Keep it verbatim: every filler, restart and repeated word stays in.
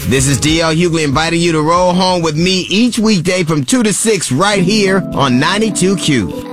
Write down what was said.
This is D L Hughley inviting you to roll home with me each weekday from two to six right here on ninety-two Q.